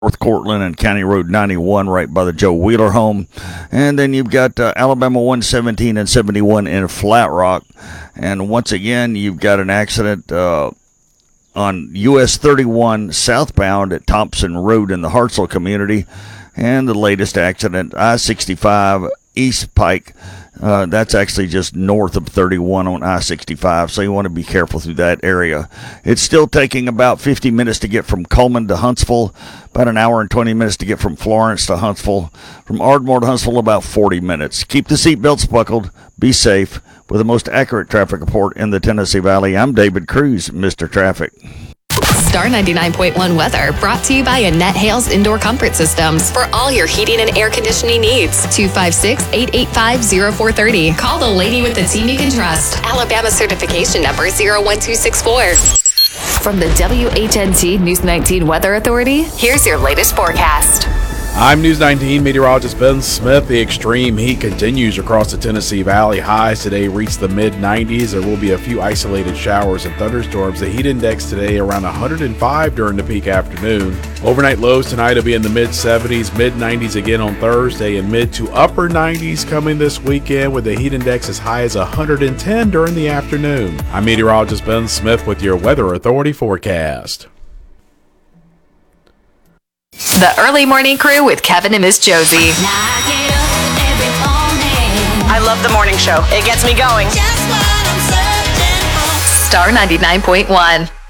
North Cortland and County Road 91 right by the Joe Wheeler home. And then you've got Alabama 117 and 71 in Flat Rock. And once again, you've got an accident on US 31 southbound at Thompson Road in the Hartselle community. And the latest accident, I-65 East Pike. That's actually just north of 31 on I-65, so you want to be careful through that area. It's still taking about 50 minutes to get from Coleman to Huntsville, about an hour and 20 minutes to get from Florence to Huntsville, from Ardmore to Huntsville about 40 minutes. Keep the seatbelts buckled, be safe. With the most accurate traffic report in the Tennessee Valley, I'm David Cruz, Mr. Traffic. Star 99.1 weather brought to you by Annette Hales Indoor Comfort Systems for all your heating and air conditioning needs. 256-885-0430. Call the lady with the team you can trust. Alabama certification number 01264. From the WHNT News 19 Weather Authority, here's your latest forecast. I'm News 19 meteorologist Ben Smith. The extreme heat continues across the Tennessee Valley. Highs today reach the mid-90s. There will be a few isolated showers and thunderstorms. The heat index today around 105 during the peak afternoon. Overnight lows tonight will be in the mid-70s, mid-90s again on Thursday, and mid to upper 90s coming this weekend with the heat index as high as 110 during the afternoon. I'm meteorologist Ben Smith with your Weather Authority forecast. The Early Morning Crew with Kevin and Miss Josie. I love the morning show. It gets me going. Star 99.1.